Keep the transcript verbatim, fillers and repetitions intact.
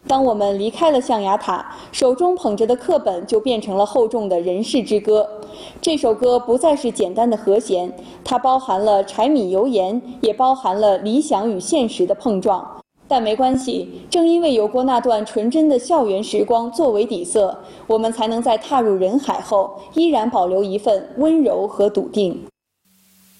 当我们离开了象牙塔，手中捧着的课本就变成了厚重的人世之歌。这首歌不再是简单的和弦，它包含了柴米油盐，也包含了理想与现实的碰撞。但没关系，正因为有过那段纯真的校园时光作为底色，我们才能在踏入人海后，依然保留一份温柔和笃定。